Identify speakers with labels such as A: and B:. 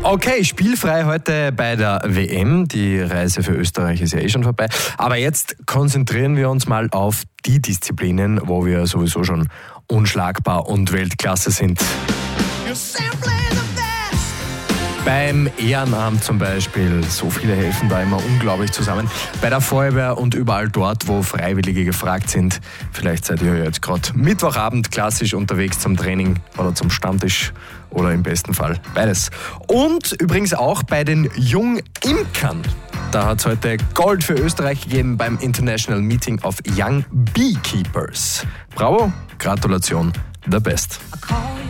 A: Okay, spielfrei heute bei der WM. Die Reise für Österreich ist ja schon vorbei. Aber jetzt konzentrieren wir uns mal auf die Disziplinen, wo wir sowieso schon unschlagbar und Weltklasse sind. Beim Ehrenamt zum Beispiel, so viele helfen da immer unglaublich zusammen. Bei der Feuerwehr und überall dort, wo Freiwillige gefragt sind. Vielleicht seid ihr jetzt gerade Mittwochabend klassisch unterwegs zum Training oder zum Stammtisch oder im besten Fall beides. Und übrigens auch bei den Jungimkern. Da hat es heute Gold für Österreich gegeben beim International Meeting of Young Beekeepers. Bravo, Gratulation, the best.